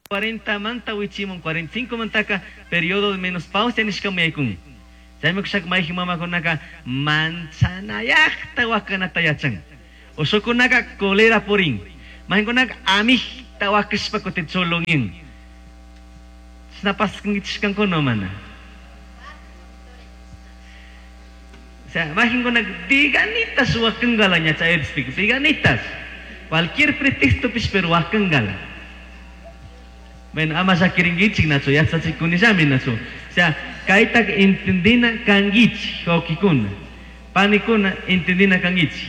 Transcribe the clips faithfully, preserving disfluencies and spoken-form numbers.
cuarenta manta wichimon cuarenta y cinco mantaka periodo de menopausia nishkamayakun. Chaymi kushak mayji mamakunaka manchanayaqta wakanata yachan. Osokunaka cólera porin. Maykunaka amijta wakishpa kote cholongin. Snapas kangitishkan kono mana. O sea, maykunaka diganitas wakangalanya chay speak. Diganitas. Cualquier pretexto pis pero wakangala. Bueno, ama sa kiringgichik na so, yat sa sikunisamin na so. O sea, kahit intindina kangichi, hokikuna. Panikuna, intindina kangichi.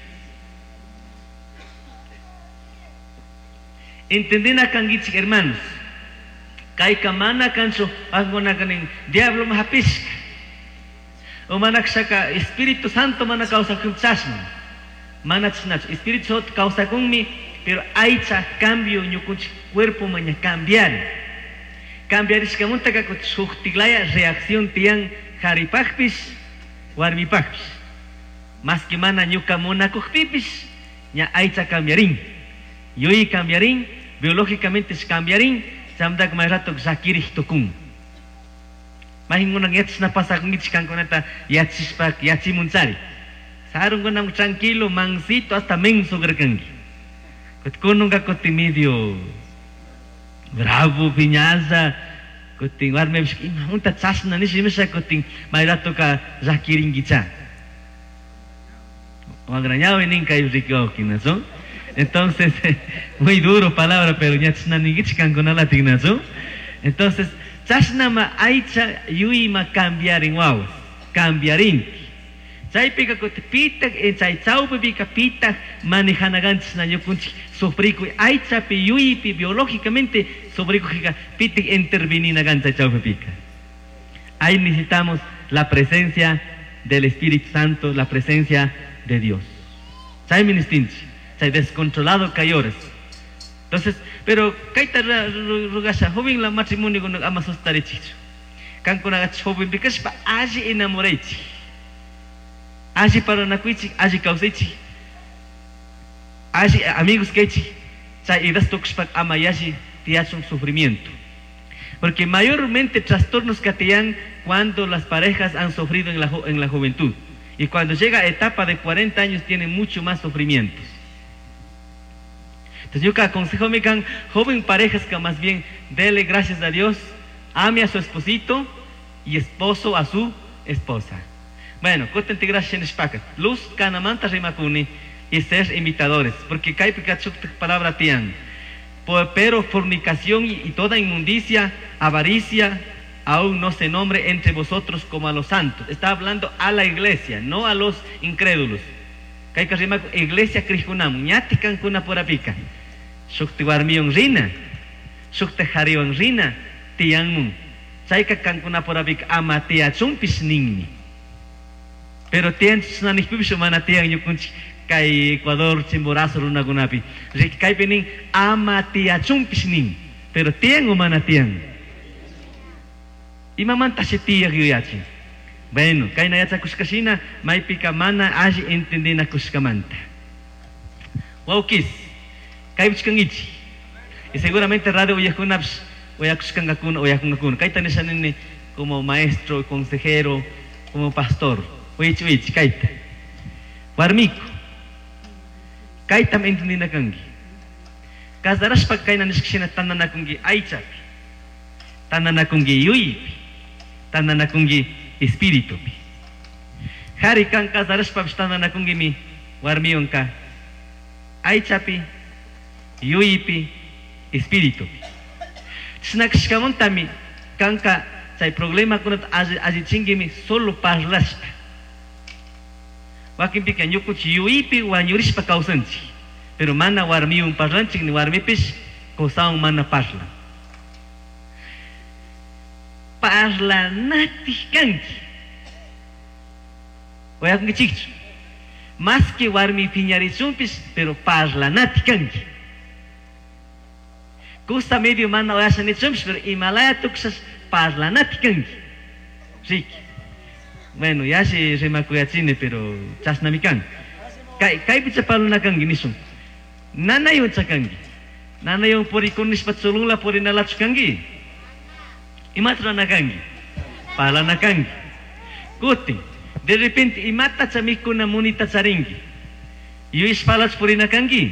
Intindina kangichi, hermanos. Kahit kamana kanso, ako na kaning diablo mahapisk. O manak sa ka, Espiritu Santo manak kausa kong chasman. Manak sinach, Espiritu Santo kausa kong mi, pero hay cha cambio en tu cuerpo mañana cambiar cambiar es que monta que su reacción tiang haripakpis warmipakpis más que mana nyuka mona kokpipis ya hay cha cambiarín yo y cambiarín biológicamente es cambiarín samdak mai rato zakirih tokun mahin ngunang yats na pasa kung itchkan konata yatsis pak yatsi munsari sarung ngunang tranquilo mangsito hasta menso gerkangi. Kunung ka koti medio bravo pinyaza koti warme biski unta chasna ni simesa koti mairato ka zakiring gicha wagrañado en kay rikyo kinaso entonces muy duro palabra pero ya chasna ni gichkan con la tignaso entonces chasna ma aicha yui ma cambiarin wow cambiarin Chay pika ko pita en chay chau pika pita manejanagantes na yo kunchi sobrico ay chapi yui pi biológicamente sobrico que pita intervenina gancha chau pika. Ahí necesitamos la presencia del Espíritu Santo, la presencia de Dios. Chay ministinchi, chay descontrolado cayores. Entonces, pero kaita rugasa joven la matrimonio con ama sostarechicho. Kan con agach joven pika pa aji enamorechi. Aji para nakuichi, aji kausichi, aji amigos quechi, chay idas toxpak amayashi tiachun sufrimiento. Porque mayormente trastornos que tenían cuando las parejas han sufrido en la, en la juventud. Y cuando llega a etapa de cuarenta años tienen mucho más sufrimientos. Entonces yo que aconsejo me can joven parejas que más bien dele gracias a Dios, ame a su esposito y esposo a su esposa. Bueno, contente gracias en espaca. Luz canamanta rimakuni y ser imitadores, porque cae picachuk palabra tian. Pero fornicación y toda inmundicia, avaricia, aún no se nombre entre vosotros como a los santos. Está hablando a la iglesia, no a los incrédulos. Cae que rimaku iglesia crijunam, ñati cancuna por apica. Shukti warmion rina, shukti harion rina, tianmun. Chaika cancuna por apica, amatia chumpis ningni. Pero tienen na nipipisho mana tiang yukunchi kay Ecuador chimborazo runa gunapi. Rik kay pening ama tia chumpis ning. Pero tiang o mana tiang. Imamanta si tia yachi. Bueno, kay na yatsa kuskasina may pika mana aji entende na kuskamanta. Wow kis. Kay bichkangichi. Y seguramente radio oyakunaps oyakuskangakun oyakungakun. Kay tanesan ni como maestro, consejero, como pastor. Wich wich kaita warmiko kaita mentindi na kangi kazaras pagkay na niskishina tanan na kungi aichapi tanan na kungi yuipi tanan na kungi espiritu pi hari kang kazaras pagstanan na kungi mi warmiyon ka aichapi yuipi espiritu pi snakshkamon tami kangka say problema kunat aji aji chingi mi solo parlasta wakin pikan yukuchi yuipi wanyuris pa kausanchi pero mana warmi un parlanchi ni warmi pis kosaung mana parla parla nati kanki wayak ngichich mas que warmi piñari sumpis pero parla nati kanki kusta medio mana wayasa ni sumpis pero Himalaya tuksas parla nati kanki riki. Bueno, ya se remakuyachine, pero chasnamikan. Kai kai picha palu nakang ginisum. Nana yun sa kangi. Nana yung porikunis patsulung la pori nalach kangi. Imatra na kangi. Pala na kangi. Kuting. De repente imata chamiko na munita charingi. Yuis palach pori na kangi.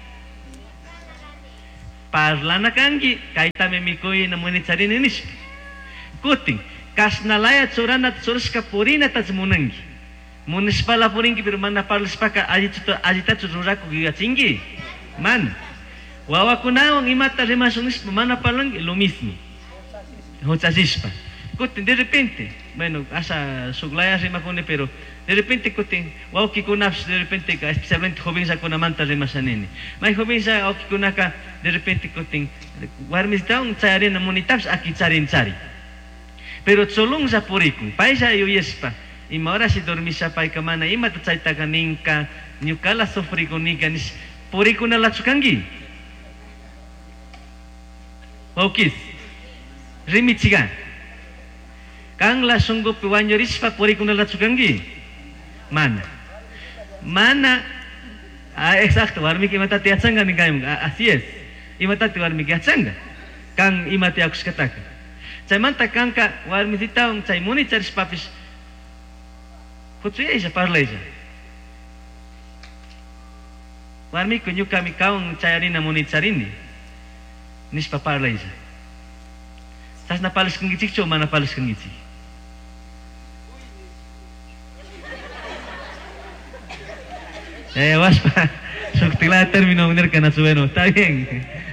Parla na kangi. Kaita me mikoy na munita charin inis. Kuting. Kas nalaya tsurana tsuras ka pori na tachmunangi. Munis pala poringi pero mana parlas paka ajita tsururaku gigachingi. Man. Wawa kunaong imata remasunis mana palang lo mismo. Hochasispa. Kutin de repente, bueno, asa suglaya remakune pero de repente kutin waw kikunaps de repente ka especialmente joven sa kunamanta remasanene. May joven sa ok kunaka de repente kutin warmis daw tsari na monitaps aki tsarin tsari. Pero tsolong sa puriku, paisa yuyespa. Ima ora si dormisa pai kamana ima tsaita kaninka nyukala sofrigo niganis puriku na latsukangi. Okis. Rimichigan. Kang la sunggo piwanyo rispa puriku na latsukangi. Mana. Mana. Ah, exacto. Warmi ki matati atsanga ni kayong. Ah, así es. Imatati warmi ki atsanga. Kang imati ako skataka. Chay manta kang ka warmi sitaong chay muni charis papis. Kutsuya isa parla isa. Warmi kunyo kami kaong chayari na muni charini. Nis paparla isa. Tas napalis kang gitsik cho mana palis kang gitsik. Eh, was pa. Suktila termino unir ka na sueno. Está bien.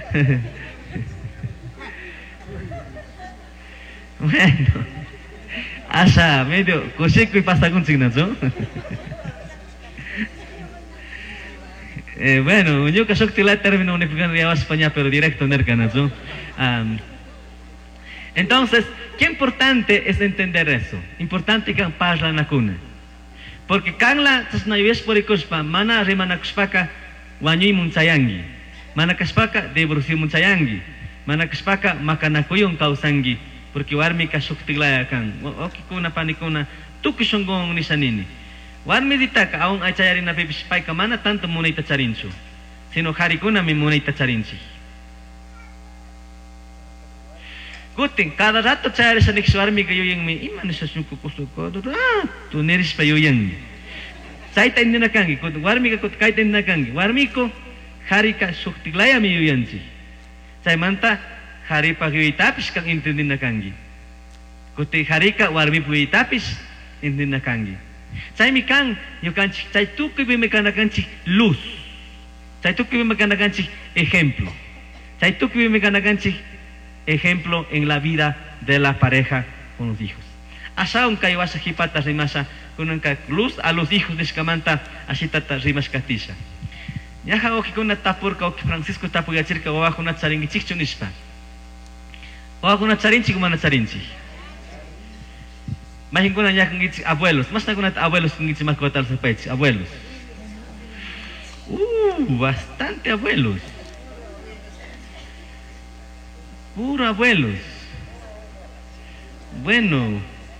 Bueno. Asa, medio, koseko y pasta con signazo. eh, bueno, yo que suktila termino unificando ya España, pero directo unir ka na so. Um, Entonces, qué importante es entender eso. Importante que parla na cuna. Porque kangla tas na yues por ikuspa, mana remana kuspaka wanyui muncayangi. Mana kuspaka deborsi muncayangi. Mana kuspaka makanakuyong kausangi. Porque warmi kasuktiglaya kang. Oki kuna panikuna, tukisonggong ni sanini. Warmi dita ka aong achayari na pipispay ka mana tanto muna itacharinso. Sino hari kuna mi muna itacharinsi. Kuting, kada rato cari sa next warmi kayo yung may iman sa suko ko suko. Ah, tu neris pa yo yang. Say tayo na kangi. Kuting, warmi ka kut kay tayo na kangi. Warmi ko, hari ka suktiglaya mi yo yan si. Say manta, hari pa kayo itapis kang intindin na kangi. Kuting, hari ka, warmi po itapis, intindin na kangi. Say mi kang, yung kanchi, say tukoy may kana kanchi, luz. Say tukoy may kana kanchi, ejemplo. Say tukoy may kana kanchi, ejemplo en la vida de la pareja con los hijos. Asa un kayo sa hipata rimasa kunang ka luz a los hijos de Escamanta así tata rimas katisa. Yaha oki kuna tapur ka oki Francisco tapu gachir ka wawa kuna tsaringi chikchunispa. Wawa kuna tsarinchi kumana tsarinchi. Mahin kuna ya kangitsi abuelos. Mas na kuna abuelos kangitsi makotal sa pechi. Abuelos. Uh, bastante abuelos. Puro abuelos. Bueno.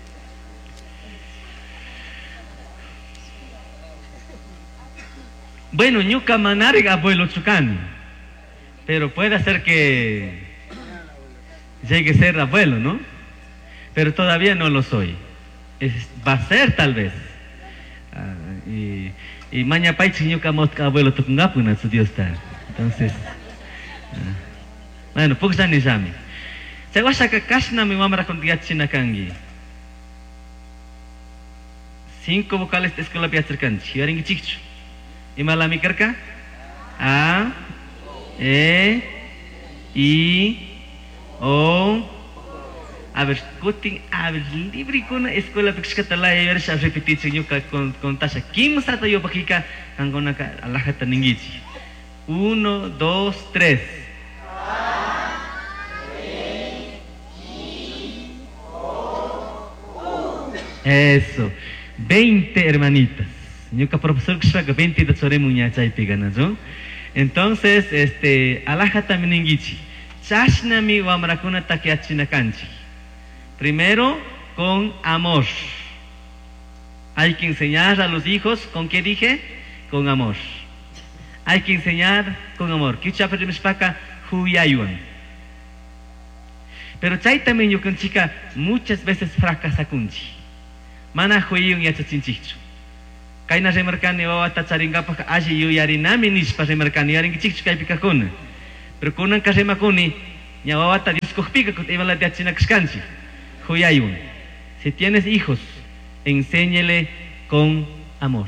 Bueno, ñuka manarga abuelo chucan. Pero puede ser que llegue a ser abuelo, ¿no? Pero todavía no lo soy. Es, va a ser tal vez. Uh, y y mañana paichi ñuka mosca abuelo tucungapuna su Dios está. Entonces. Uh, Bueno, puksan ni sami. Saya wasa kakas na mi mamara con tiatsi na kangi. Cinco vocales de escuela piatser kanchi. Yaring chikchu. Imalami kerka? A, E, I, O. A ver, kuting, a ver, libre con escuela pixkatala y ver sa repetitsi nyo ka con con tasa. Kim sa tayo pakika ang kona ka alahat taningichi. Uno, dos, tres. Eso, veinte hermanitas. Yo que profesor que sabe veinte de sobre muña chay pegana, ¿no? Entonces, este, alajata meningichi. Chashnami wamrakuna takiachina kanchi. Primero, con amor. Hay que enseñar a los hijos, ¿con qué dije? Con amor. Hay que enseñar con amor. Kichapa de mispaka, huyayuan. Pero chay también yo con chica muchas veces fracasa kunchi. Mana huyayun yachachinchichu. Kaina remarcani wawata charingapa aji yu yari nami nispa remarcani yaring chichu kay pikakuna. Pero kunan karemakuni nya wawata discospika kut iwala de achinakskanchi. Huyayun. Si tienes hijos, enséñale con amor.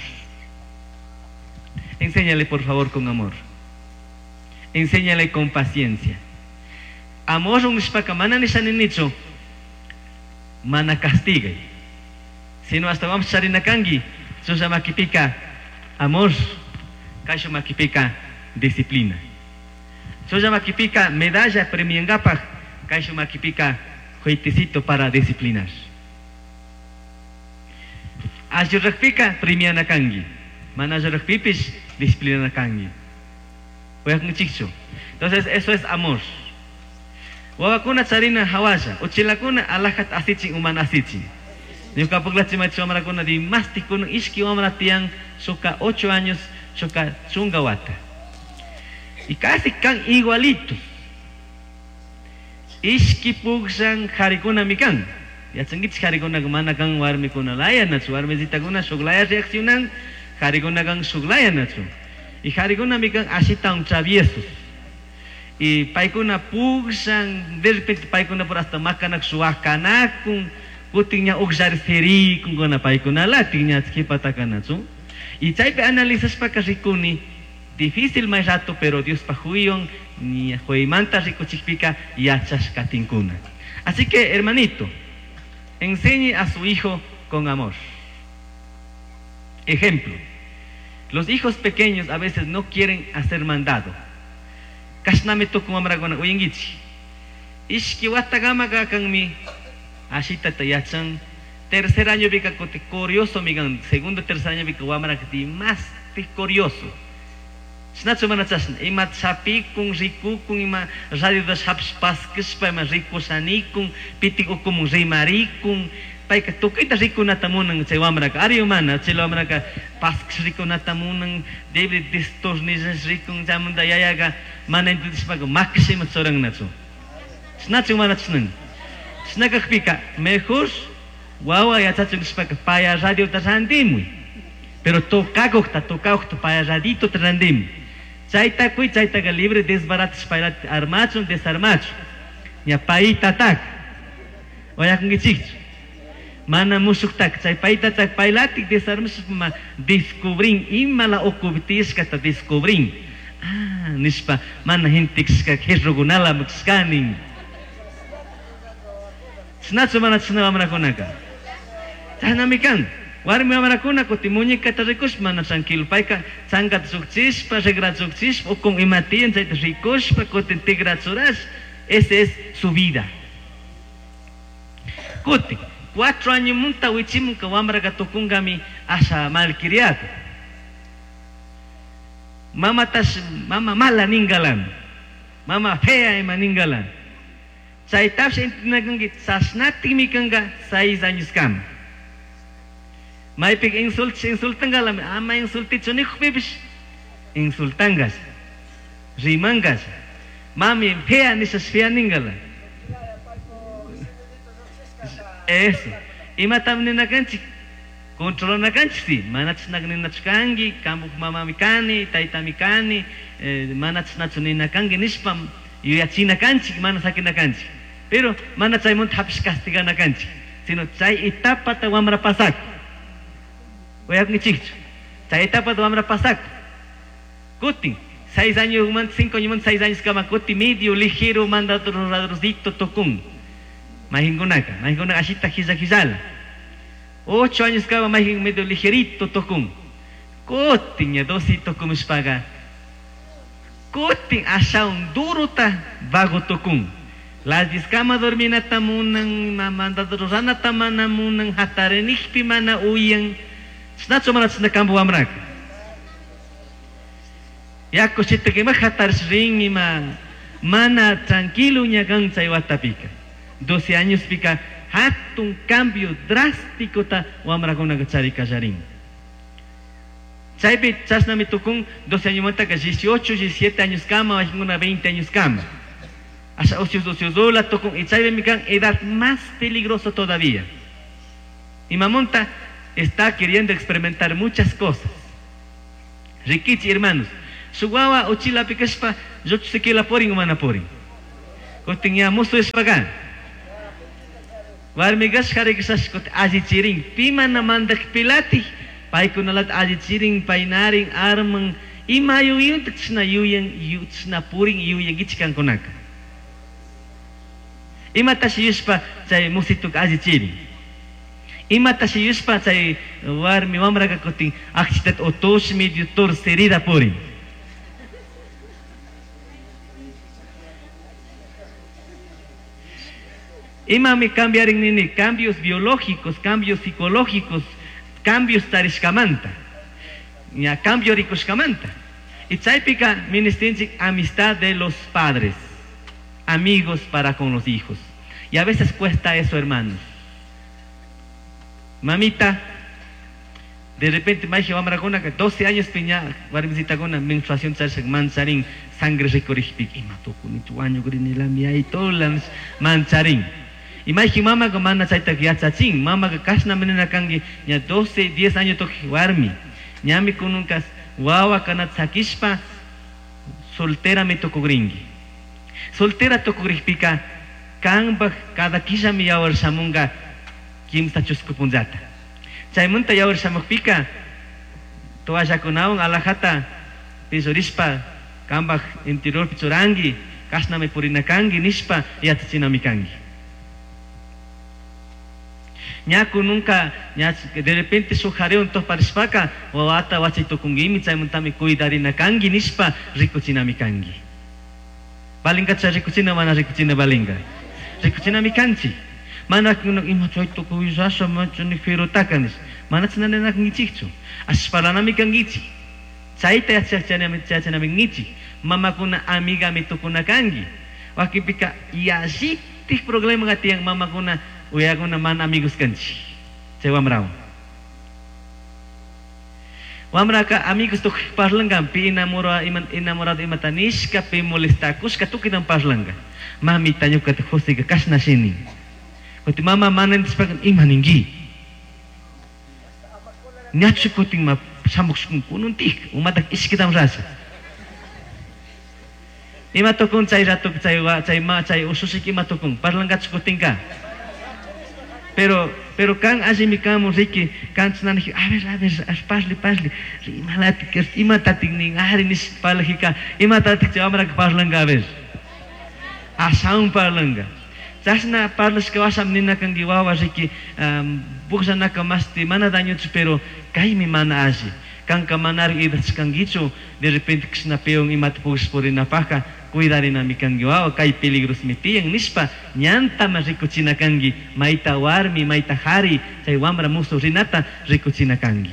Enséñale por favor con amor. Enséñale con paciencia. Amor un ispaka mana ni saninicho mana castiga. Sino hasta vamos a nakangi, so makipika amor, kaisho makipika disciplina. So makipika medalla premiangapa, kaisho makipika juitecito para disciplinar. Ajurakpika premiana kangi, mana ajurakpipis disciplina kangi. Entonces eso es amor. Wawakuna charina hawasha, uchilakuna alakat asichin uman asichin. Yo kapag lachimacho amarakuna di mastikun iski amara tiang suka ocho años suka chungawata. Y casi kan igualitos. Iski pugsan harikuna mikan. Ya sengit harikuna gumana kang warmi kuna laya natsu warmi zitaguna suglaya reaccionan harikuna kang suglaya natsu. Y harikuna mikan asita un traviesos. Y paikuna pugsan de repente paikuna por hasta makanak suakanak kung putingnya ugsar seri kung kuna paikuna latingnya skipatakana su. Y chaipe analizas pa kasikuni difícil más rato pero Dios pajuyon ni jueimanta rico chispica y achas katinkuna. Así que hermanito, enseñe a su hijo con amor. Ejemplo, los hijos pequeños a veces no quieren hacer mandado. Kasnami to kumamragona uyingichi. Iski watagama ka kang mi asita tayachan. Tercer año bika kote curioso migan. Segundo tercer año bika wamarakati más te curioso. Snatsu manachas ima sapi kung riku kung ima radio das haps paskes pa ima riku sani kung pitiko kung rimari kung pai ka tukita riku natamunang cewamraka ariyo mana cewamraka paskes riku natamunang David distos nizas rikung jamunda yayaga mana itu dispago maximo sorang natsu. Snatsu manachnan. Snakakpika mejor wawa ya chachu dispago paya radio tasandimu. Pero tokagokta tokagokta paya radito tasandimu. Chaita kui chaita ga libre desbaratos para armacho desarmacho. Ya paita tak. Oya kung gichich. Mana musuk tak chay paita tak pailatik desarmacho ma descubrin imala okubitis kata descubrin. Ah, nispa mana hintix ka kesrogunala mukskaning. Snatsu mana tsna amrakonaka. Tahnamikan. Warmi amarakuna ko timunyik katarikus mana tranquilo paika sangkat suksis pa segrat suksis o kung imatian sa rikus pa ko tintigrat suras. Ese es su vida. Kuti, cuatro años munta wichim ka wamra katukung kami asa malkiriato. Mama tas mama mala ninggalan. Mama fea e maninggalan. Sa itap sa intinagangit sasnating mikangga seis años kam. May pig insult insultan galam ama insulti chunik bibis insultangas rimangas mami fea ni sa fea ningala es imatam ni nakanchi kontrol nakanchi si manats nagnin natskangi kambuk mama mikani taita mikani manats natsuni nakangi nispam yachina kanchi mana sakin nakanchi pero manats ay mont hapis castiga nakanchi sino chay etapa ta wamra pasak. Voy a decir, esta etapa vamos a pasar. Cuti, seis años, cinco años, seis años, cama, cuti medio, ligero, manda otro radrosito, tocún. Majingunaka, majingunaka, ashita, giza, gizala. Ocho años, cama, majin medio, ligerito, tocún. Cuti, ya dosito, como es paga. Cuti, asha un duro, ta, vago, tocún. Las discama dormina tamunan, manda rosana tamana munan, hatarenik pimana uyan. Snatsu manats na kambu amrak. Yako sito que mahatar ring ima mana tranquilo ñagan watapika. doce años pika hatun cambio drástico ta wamrakuna gachari kajarin. Chaypi chasna mi tukun doce años manta que dieciocho, diecisiete años cama, una veinte años cama. Hasta ocios, ocios, dola tukun y chaypi mi can edad más peligrosa todavía. Y mamonta está queriendo experimentar muchas cosas. Rikichi hermanos, su guagua ochila pikaspa, yo se que la porin o mana porin. Kotingya musto es pagan. Warmigas harigasas kot aji chiring, pima namandak pilati. Pai kunalat aji ciring painaring armeng ima yuyun tsna yuyang yu tsna puring yuyang gichkan konaka. Ima tasiyuspa chay musituk aji ciring. Ima tasiyuspa chay war mi mamraga koting aksitat otos medio torcerida puring. Ima mi cambiaring nini cambios biológicos, cambios psicológicos, cambios tariskamanta, ya cambio ricoskamanta. Y chaypika ministrinchik amistad de los padres, amigos para con los hijos. Y a veces cuesta eso, hermanos. Mamita, de repente me vamos a que doce años piña, varmisita con una menstruación charsek mancharín, sangre recorrispik, y mató con tu año grinila mía y todos los mancharín. Y más que mamá que mana chaita que achachín, mamá que kasna menena kangi, ya doce, diez años toki warmi, ñami kununkas, wawa kanat sakispa, soltera me toko gringi. Soltera toko gripika, kamba cada kisha mi yawar samunga, kim sa chusku punjata. Chay munta yawar samukpika, toaya kunawang alajata, pisorispa, kamba interior pichorangi, kasna me purina kangi, nispa, yatachina mi kangi. Ñaku nunca, de repente su jareo en tos parispaca, o ata wachito kungimi, chay montami cuidarina kangi, nispa, ricochina mi kangi. Balinga cha ricochina, mana ricochina balinga. Ricochina mi kanchi. Mana kunak ima choito kuisasa, macho ni fero takanis. Mana chinane nak ngichichu. Aspalana mi kangichi. Chaita ya chachana mi chachana mi ngichi. Mama kuna amiga mi tukuna kangi. Wakipika, ya si, tih problema ngati yang mama kuna, uya ko naman amigos kanchi. Sa wamraw. Wamra ka amigos to parlangan pi inamora iman inamorado imatanis ka pi molestakus ka to kinang parlanga. Mami tanyo ka hosi ka kas na sini. Kuti mama manan tispakan imaninggi. Nyatsu ko ting ma samuk kung kununtik umatak iskitam rasa. Ima to kung chay rato chay wa chay ma chay ususik ima to kung parlangat ko tingka. Pero, pero kan así mi camo Ricky, kan tsunan a ver, a ver, as pasli, pasli, imalati, ima tatik ning, ahari nis palahika, ima tatik sa amra parlangga a ver. Asang parlangga. Tasna parlas ka wasam nina kang giwawa Ricky, um, buksan na kamasti, mana danyo tsu, pero kay mi mana asi. Kang kamanar idas kang gicho, de repente kisnapeong imat pugis puri napaka, cuidar na mi kangi wow kay peligros mi tiyang nispa nyanta mas rikuchina kangi maita warmi maita hari chay wamra muso rinata rikuchina kangi.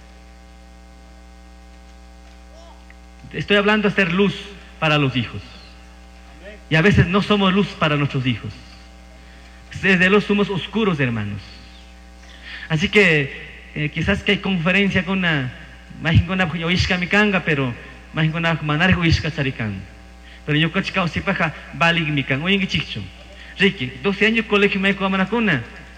Estoy hablando de ser luz para los hijos y a veces no somos luz para nuestros hijos, desde los somos oscuros, hermanos. Así que eh, quizás que hay conferencia con una más con una oishka mi kanga, pero más con una manar oishka sarikang. Pero yo creo que si paja balig mi can, oye chicho. Ricky, doce años colegio me con manacuna.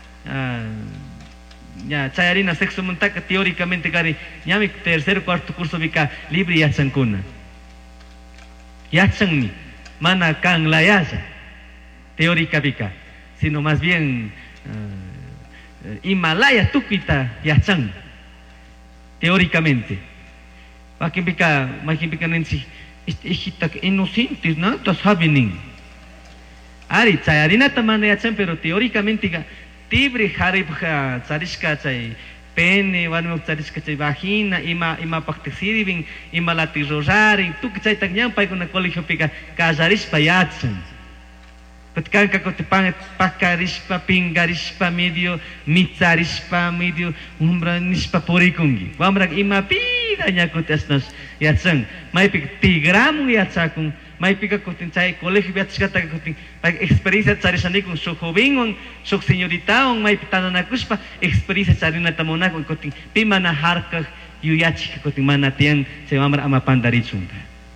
Ya, chayarina sexo montaca teóricamente cari, ya mi tercer cuarto curso mica libre ya chancuna. Ya channi, mana can la yasa. Teórica mica, sino más bien uh, Himalaya tukita ya chan. Teóricamente. Makin mica, makin mica nensi. Hijita que inocentes, ¿no? Estás happening. Ari, chayarina tamana ya chan, pero teóricamente tibre haribha, chariska chay, pene, wanmo chariska chay vagina, ima ima paktisiribing, ima lati rosari, tu que chay tagnyang pay ko na colegio pika, kazarispa yatsan. Patkan kako tepang pakarispa, pingarispa medio, mitsarispa medio, umbra nispa porikungi. Wamrag ima pida nya ko tesnos yatsang. May pik tigramu yatsakung, may pika ko tin chay colegio yats kata ko tin pag experiencia charisani kung so joven so señorita ong may pitana na kuspa experiencia charina tamona ko tin pima na harka yuyachi kotimana tian se mamra ama pandarichunda.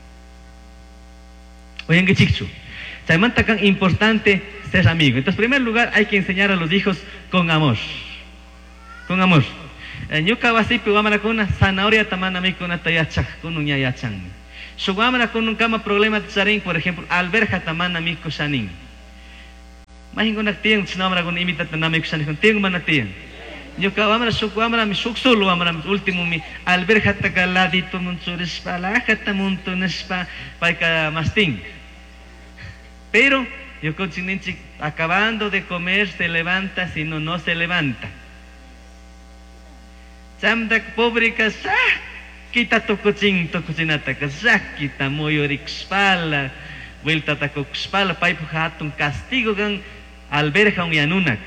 Oyen que chichu. Saimanta tan importante ser amigo. Entonces, en primer lugar, hay que enseñar a los hijos con amor. Con amor. Ñuka wasipi wamra kuna zanahoria tamana mi kuna tayachak kun unya yachan. Su wamra con un kama problema tsarin, por ejemplo, alberja tamana mi kusanin. Mahin kuna tiang tsinamra kun imita tanami kusanin kun tiang mana tiang. Ñuka wamra su wamra mi suksulu wamra último mi alberja takaladito munchuris pala kata muntunespa paika masting. Pero yo con acabando de comer se levanta, si no, no se levanta. Samdak pobre casa, kita to kucing to kucinata casa, kita moyorik spala, vuelta ta spala, paipu hatun castigo gan alberja un yanunak.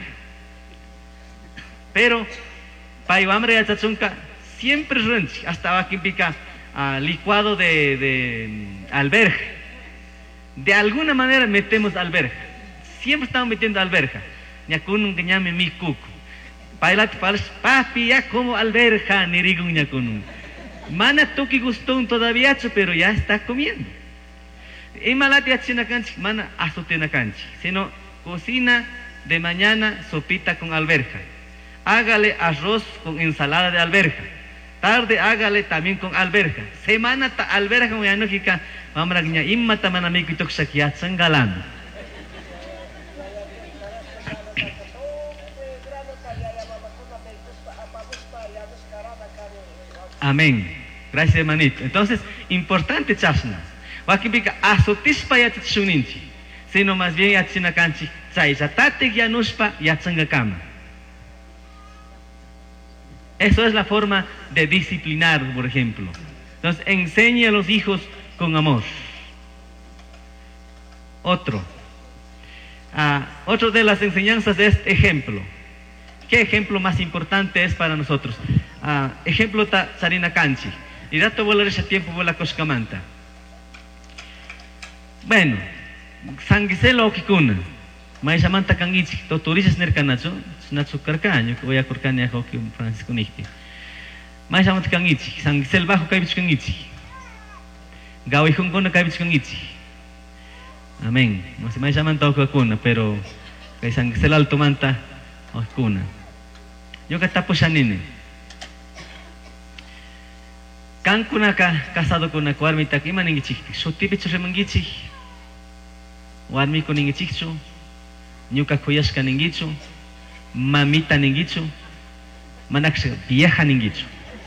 Pero pai hambre ya chachunka siempre runch, hasta aquí pica uh, licuado de, de alberja. De alguna manera metemos alberja. Siempre estamos metiendo alberja. Ñakunun que llame mi cuco. Pailat palas, papi, ya como alberja, ni rigun ñakunun. Mana toki gustón todavía, pero ya está comiendo. Y malati achina canchi, mana azotena canchi. Sino cocina de mañana sopita con alberja. Hágale arroz con ensalada de alberja. Tarde hágale también con alberja. Semana ta alberja con yanojika. Mamra gnya imma tamana mi kitok sakiat sanggalan. Amén. Gracias, hermanito. Entonces, importante chasna. Wakipika asotispa yatsuninchi. Sino más bien yatsina canchi. Chaisatate yanuspa yatsanga kama. Eso es la forma de disciplinar, por ejemplo. Entonces, enseña a los hijos con amor. Otro. Uh, otro de las enseñanzas es ejemplo. ¿Qué ejemplo más importante es para nosotros? Uh, ejemplo ta sarina canchi. Y rato volar ese tiempo vola coscamanta. Bueno, sanguiselo okikuna. Maisha manta kangichi. Toturisas nerkanacho. Natsu karkaño. Que voy a corcaña hoki Francisco Nihti. Maisha manta kangichi. Sanguisel bajo kaibich kangichi. Gawai kung kuna kaibich kangichi. Amén. No se me llaman tao kuna, pero kay sanguisel alto manta okuna. Yo que tapo shanine. Kan kuna ka casado kuna ko armi tak iman ngi chikti. Suti bicho remangichi. Warmi ko ngi chikchu. Nyuka kuyas ka ngichu. Mamita ngichu. Manakse vieja ngichu.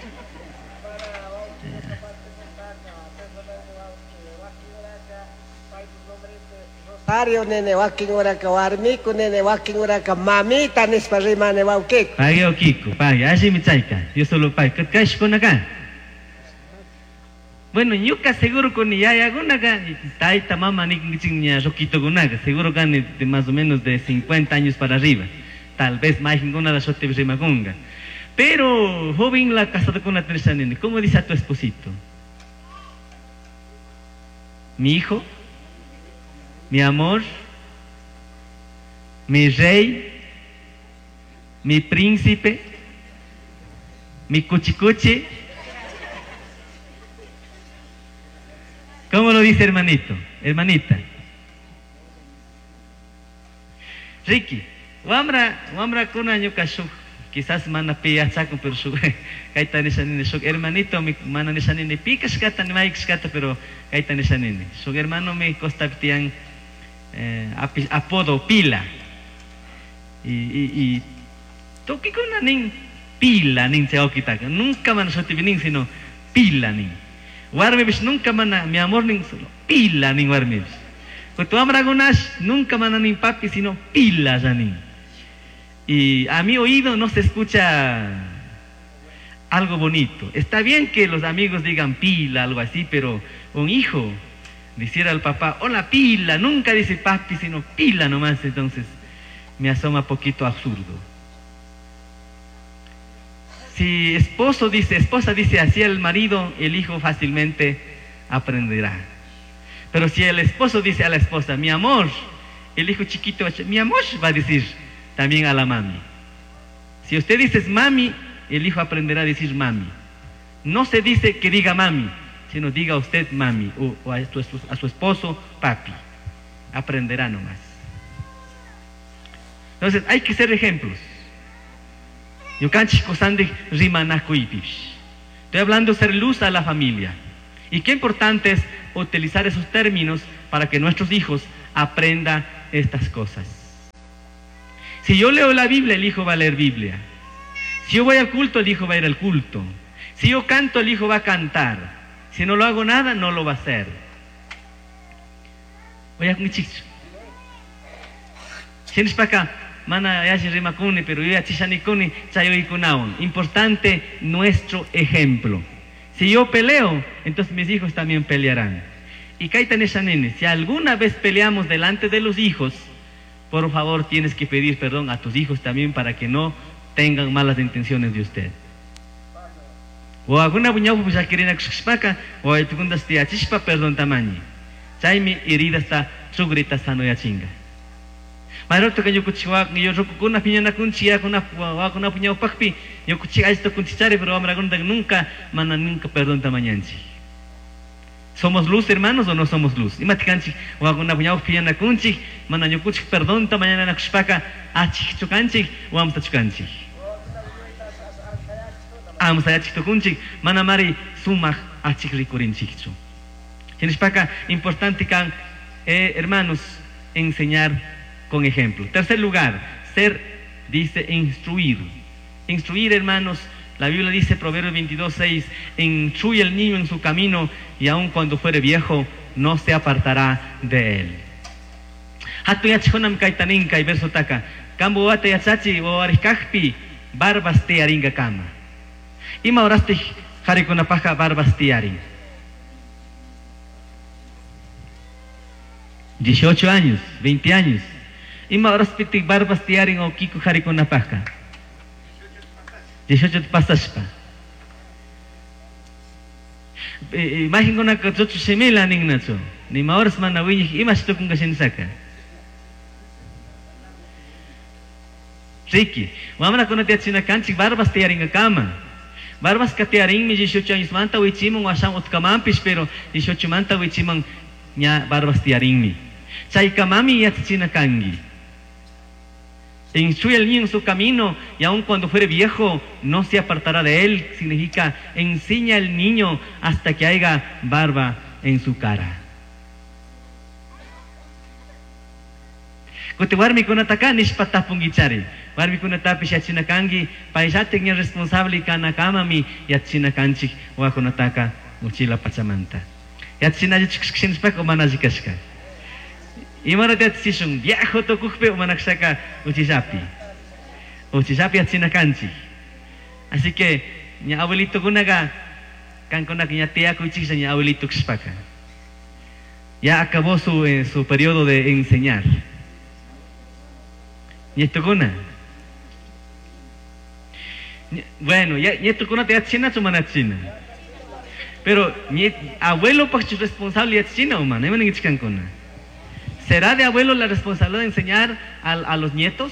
Mario nene waking ora ka warmi ko nene waking ora ka mamita nis parima ne waukik. Pagi okiko, pagi así mi chaika. Yo solo pagi katkash ko naka. Bueno, ñuka seguro con ni yaya gunaga, taita mama ni niña roquito gunaga, seguro que de, de más o menos de cincuenta años para arriba, tal vez más ninguna de sote rimagunga. Pero joven la casada con la tercera nene, ¿cómo dice a tu esposito? Mi hijo, mi amor, mi rey, mi príncipe, mi cuchicuchi. ¿Cómo lo dice hermanito? Hermanita. Ricky, wamra, wamra kuna nyuka shuk. Quizás mana pia saco pero shuk. Kaita ni sanine shuk. Hermanito mi mana ni sanine picas kata ni maix kata pero kaita ni sanine. Shuk hermano mi costa pitian eh, apodo pila. Y y y toki kuna ning pila ning chao kitaka. Nunca man soti ning sino pila ning. Warmibis nunca mana, mi amor ning solo pila ning warmibis. Kutu amragunas nunca mana ning papi sino pila ning. Y a mi oído no se escucha algo bonito. Está bien que los amigos digan pila, algo así, pero un hijo diciera al papá, hola pila, nunca dice papi sino pila nomás, entonces me asoma poquito absurdo. Si esposo dice, esposa dice así al marido, el hijo fácilmente aprenderá. Pero si el esposo dice a la esposa, mi amor, el hijo chiquito, mi amor, va a decir también a la mami. Si usted dice mami, el hijo aprenderá a decir mami. no se dice que diga mami, sino diga usted mami, o, o a, tu, a su esposo papi. Aprenderá nomás. Entonces hay que ser ejemplos. Estoy hablando de ser luz a la familia. Y qué importante es utilizar esos términos para que nuestros hijos aprendan estas cosas. Si yo leo la Biblia, el hijo va a leer Biblia. Si yo voy al culto, el hijo va a ir al culto. Si yo canto, el hijo va a cantar. Si no lo hago nada, no lo va a hacer. Voy a mi chico. Si no es para acá, mana yashi rimakuni, pero yo yachisanikuni, chayoikunaun. Importante nuestro ejemplo. Si yo peleo, entonces mis hijos también pelearán. Y kaitan esa nene, si alguna vez peleamos delante de los hijos, por favor tienes que pedir perdón a tus hijos también para que no tengan malas intenciones de usted. O alguna buñao pues querina kuspaka o hay tugundas tia chispa perdón tamaño. Chaimi herida está sugrita sano ya chinga. Maroto que yo kuchiwa yo rokuna piñana kunchia kuna wa kuna puñao pakpi yo kuchiga esto kunchichare pero amra nunca mana nunca perdón tamañanchi. ¿Somos luz, hermanos, o no somos luz? Imaticanchi, o alguna puñao piñana kunchi, mana yo kuchik perdón tamañana kuspaka achik chukanchi o amsta chukanchi. Amsa achik tukunchi mana mari sumach achik rikurinchichu. Tienes para acá, importante que, eh, hermanos, enseñar con ejemplo. Tercer lugar, ser, dice, instruir. Instruir, hermanos, la Biblia dice, Proverbios veintidós, seis, instruye el niño en su camino y aun cuando fuere viejo, no se apartará de él. Hatu yachonam kaitaninka y verso taka, kambo wate yachachi o arikakpi, barbas te aringa kama. Ima oraste harikunapaja barbas te aring. dieciocho años, veinte años. Y me ahora spitik barbas tiaring o kiko harikuna paja. dieciocho pasaspa. Imagine kuna katsotsu semela ning nacho. Ni maoras manawin imas to kung kasinsaka. Ricky, mamana kuna tiatsina kanchik barbas tiaring a cama. Barbas ka tiaring mi dieciocho años manta wichimong wasang utkamampis pero dieciocho manta wichimong nya barbas tiaring mi. Chay kamami yatsina kangi. Instruye al niño en su camino y aun cuando fuere viejo no se apartará de él. Significa enseña al niño hasta que haya barba en su cara. Kote warmi kuna taka nispata pungichari. Warmi kuna tapi yatsina kangi paisate nya responsable kana kamami yatsina kanchi wa kuna taka mochila pachamanta. Yatsina yatsina spek o manazikashka. Y mana te atisung viejo to kukpe o manaksaka uchisapi. Uchisapi yatsina kanchi. Así que nya abuelito kunaga kan kunak nya tia kuchisa nya abuelito kspaka. Ya acabó su eh, su periodo de enseñar. Y esto kuna. Bueno, ya y esto kuna te yatsina tu manachina. Pero mi abuelo pues es responsable de China, humano. ¿Será de abuelo la responsabilidad de enseñar a, a los nietos?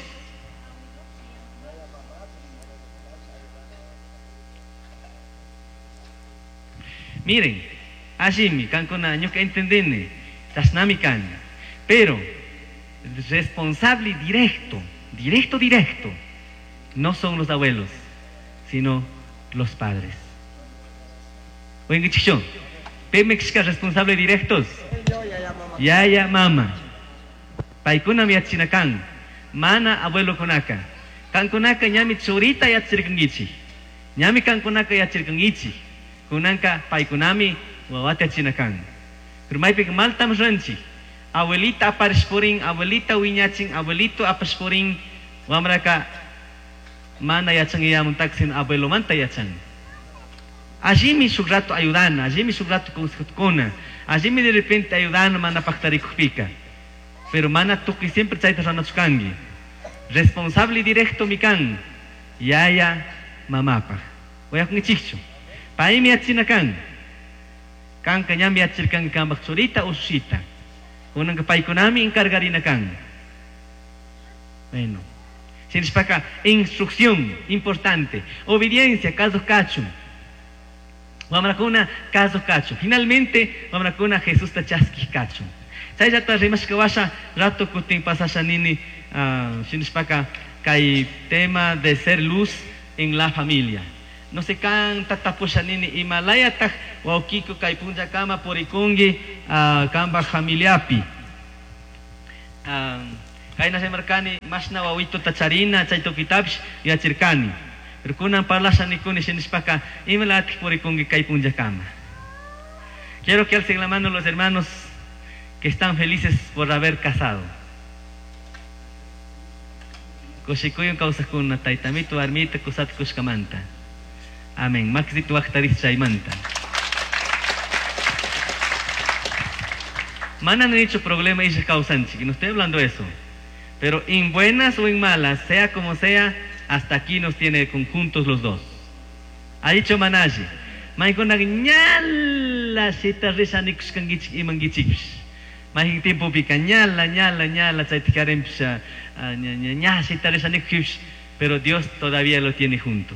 Miren, Ashimi, Kankona, yo que entendene, Tasnamikan, pero responsable directo, directo, directo, no son los abuelos, sino los padres. Oye, chichón, Pemex responsable directos. Ya, ya, mamá. Paikuna mi achinakan. Mana abuelo konaka. Kan konaka nyami chorita yatsirkangichi. Nyami kan konaka yatsirkangichi. Kunanka paikunami wawate achinakan. Kurmai pik maltam ranchi. Abuelita aparsporing, abuelita winyaching, abuelito aparsporing. Wamraka mana yatsang iyamuntaksin abuelo manta yatsang. Allí mi sugrato ayudan, allí mi sugrato con allí mi de repente ayudan mana pactarikupika. Pero mana tuki siempre chaitas ranatsukangi. Responsable directo mi kan. Yaya mamapa. Oya kung chicho. Pai mi atsina kan. Kan kanya mi atsir kan kan baksurita o susita. Unang kapay ko nami encargarina kan. Bueno. Sin instrucción importante. Obediencia, caso cacho. Wamrakuna caso cacho. Finalmente, Wamrakuna Jesús tachaski cacho. Saya jatuh rimas kawasa rato kuting pasashanini sinispaka kai tema de ser luz en la familia. No se kan tatapushanini Himalaya tak waukiko kai punja kama porikungi kamba familiapi. Kai nasa markani mas na wawito tacharina chaito kitabs ya cirkani. Rukunan parlasan nikuni sinispaka Himalaya porikungi kai punja kama. Quiero que alcen la mano los hermanos que están felices por haber casado. Koshikoyon kausas kun na taitamito armita kusat kuskamanta. Amén. Maxito aktaris chaimanta. Mana no he dicho problema y causanchi, que no estoy hablando de eso. Pero en buenas o en malas, sea como sea, hasta aquí nos tiene conjuntos los dos. Ha dicho Manaje. Maikona ñala sita risanix kangich y mangichix. Mahing tiempo pica ñala, ñala, ñala, chaitikarem psa, ña, sitaresanik, pero Dios todavía lo tiene juntos.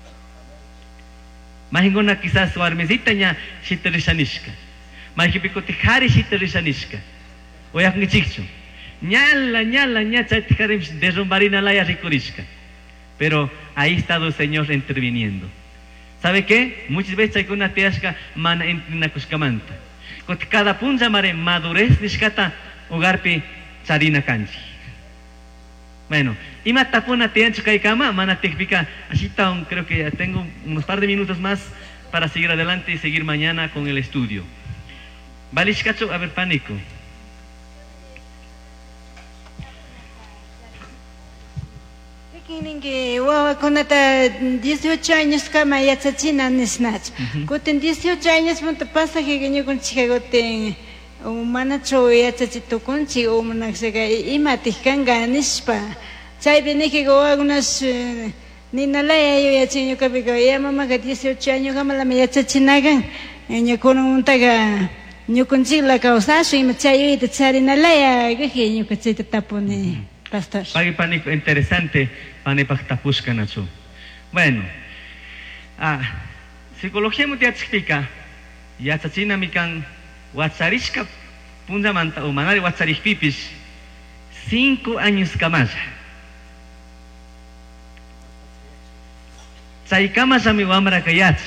Mahingona quizás su armesita ña sitaresanishka. Mahipiko tijari sitaresanishka. Oyak nichicho. Ñala, ñala, ña, chaitikarem derrumbarina laya ricorishka. Pero ahí está el Señor interviniendo. ¿Sabe qué? Muchas veces hay una teasca mana en kuskamanta. Cada punza mare madurez niskata ugarpi charina kanchi. Bueno, y matapuna tiancho kaikama mana tekpika así tan creo que tengo unos par de minutos más para seguir adelante y seguir mañana con el estudio. Balishkacho, a ver pánico. Que wow, con hasta dieciocho años kama ya chachina nisnach. Con dieciocho años punto pasa que yo con chica goten humana cho ya chachito con chi o manaxega y matikanga nispa. Chay viene que go algunas ni nala yo ya chinyo kabigo ya mamá que dieciocho años kama la ya chachinagan. Yo con un taga yo con chi la causa so y me chay y te chari nala ya que yo que se te tapone pastor. Pagi pánico interesante. Panepaktapushka nacho. Bueno, ah, psicología mutia explica, ya chachina mikan watsarishka punja manta o manari watsarish pipis cinco años kamasa. Chay kamasa mi wamra kayach.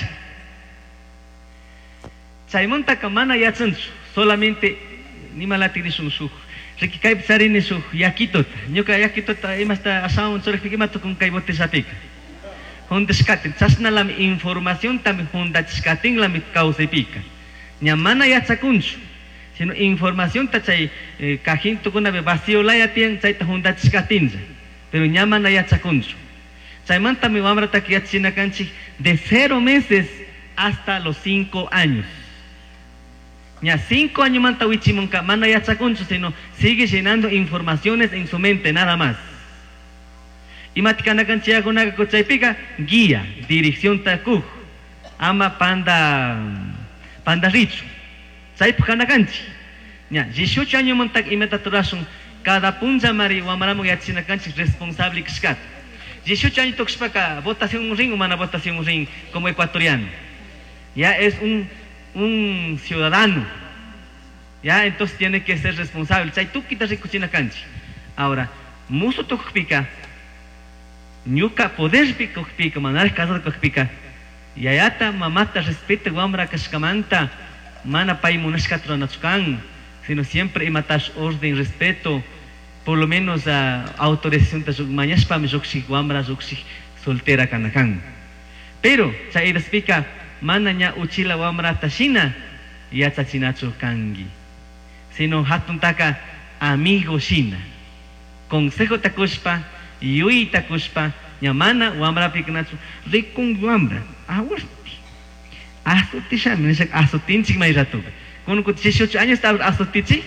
Chay monta kamana yachanchu, solamente ni malatini sun suh. Riki kai psarini su yakitot. Nyoka yakitot ima sta asaun sore fikimato kun kai bote sapika. Honda skatin chasna lam información también honda skatin lam causa pika. Nyamana ya chakunchu. Sino información ta chay kajinto kuna be vacío la ya tien chay ta honda skatin. Pero nyamana ya chakunchu. Chay manta mi wamra ta ki china kanchi de cero meses hasta los cinco años. Ya cinco años manta wichimonka, manda ya chaconcho, sino sigue llenando informaciones en su mente, nada más. Y maticana canchea con una cochaipica, guía, dirección takuj, ama panda, panda richo. Saipukana canchi. Ya, dieciocho años manta y metatorasun, cada punza mari wamaramo ya china canchi responsable xcat. dieciocho años toxpaca, votación un ring, humana votación un ring, como ecuatoriano. Ya es un un ciudadano, ya entonces tiene que ser responsable. Chay tú quitas ricuchina canchi. Ahora, muso to pica, ñuka poder pico pica, manar casado pica. Y ayata mamata respete guamra cascamanta, mana pai munashkatro nachukan, sino siempre imatas orden, respeto, por lo menos a autorización de su mañas pa mi zoxi guamra zoxi soltera canacan. Pero chay explica mananya uchila wamra tashina ya chachinacho kangi. Sino hatun taka amigo shina. Consejo takuspa, yui takuspa, nyamana wamra piknacho, rikung wamra. Awurti. Asutisha, me dice asutinchi mai rato. Con dieciocho años está asutichi.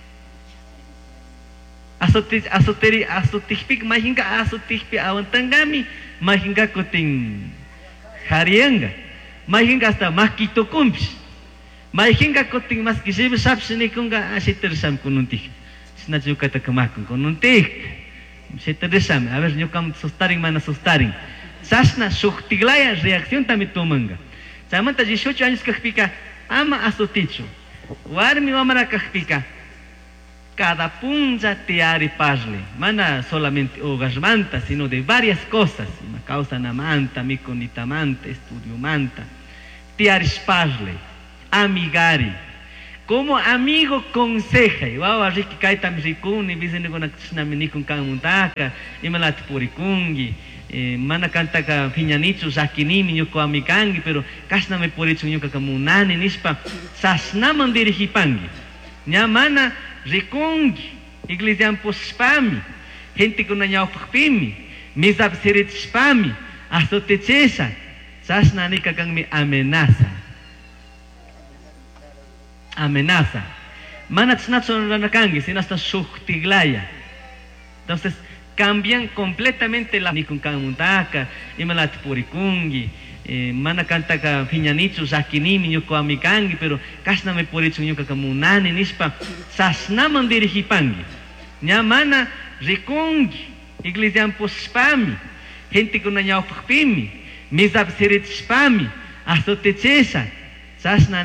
Asutis asuteri asutihpik mahinga asutihpi awantangami mahinga kuting harianga. Mahinga hasta más quito cumpis. Mahinga koting mas kisib sabs ni kunga asitersam kununtik. Sina juga ta kemakun kununtik. Sitersam. A ver, yo kam sustaring mana sustaring. Sasna suhtiglaya reacción también tomanga. Samanta dieciocho años kajpika ama asutichu. Warmi wamara kajpika cada punza tiari parle, mana solamente hogasmanta, sino de varias cosas, una causa namanta, miconitamanta, estudio manta, tiari parle, amigari, como amigo conseja, igual a rique kaita mirikuni, visene con achnamini con kamuntaka, imalat purikungi, mana canta ka piñanichu sakinimi nyuko amikangi, pero kasname purichu nyuka kamunani nispa sasnaman dirigipangi, nyamana rikungi, iglesia pospami, gente con añao pimi, misap sirit spami, hasta techesa, sasnani kakang mi amenaza. Amenaza. Manats natson ranakangi, sino hasta shuktiglaya. Entonces, cambian completamente la nikunkamuntaka, imalat purikungi, eh, mana canta ka piñanichu sakinimi nyuko amikangi, pero kasname purichu nyuka kamunani nispa sasnaman dirigipangi. Nyamana rikungi, iglesia pospami, gente con añao pimi, misap sirit spami, hasta techesa, sasna